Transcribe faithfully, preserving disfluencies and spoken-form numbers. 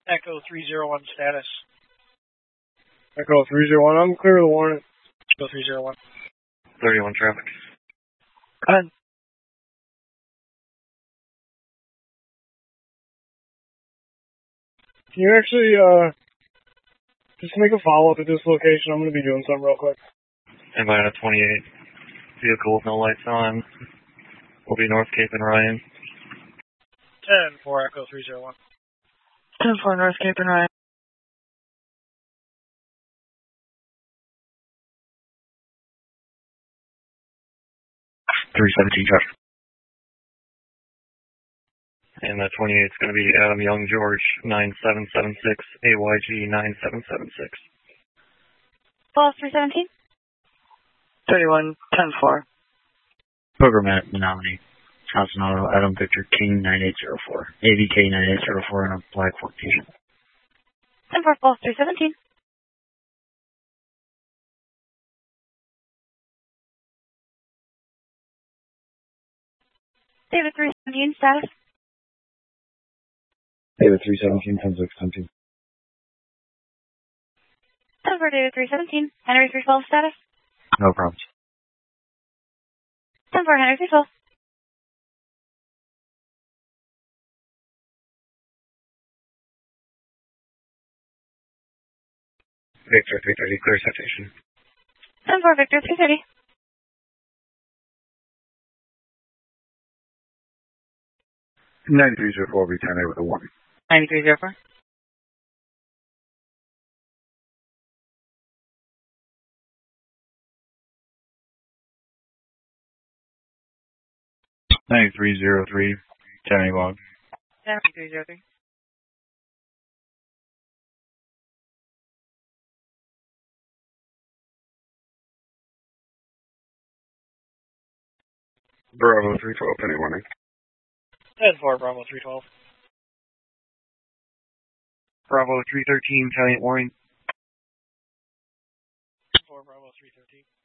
Echo three zero one status. Echo three zero one, I'm clear of the warrant. Echo three zero one. thirty-one traffic. Go ahead. Can you actually, uh, just make a follow-up at this location? I'm going to be doing something real quick. Atlanta twenty-eight. Vehicle with no lights on. Will be North Cape and Ryan. ten four Echo three zero one. ten four North Cape and Ryan. three seventeen traffic. And the twenty-eight is going to be Adam Young George, nine seven seven six, A Y G nine seven seven six. Falls three seventeen. thirty-one ten four. Programmatic Menominee. Johnson Auto, Adam Victor King nine eight zero four. A V K nine eight zero four and a black fourteen. ten four Falls three seventeen. David three seventeen status. David three seventeen, ten six seventeen. ten four David three seventeen. Henry three twelve status. No problems. ten four Henry three twelve. Victor three thirty, clear citation. ten four Victor three thirty. ninety-three zero four, return with a warning. ninety-three zero four. ninety-three zero three, Johnny Log. ninety-three zero three. Bravo three twelve, any warning. ten four Bravo three twelve. Bravo three thirteen, Giant Warning. ten four Bravo three thirteen.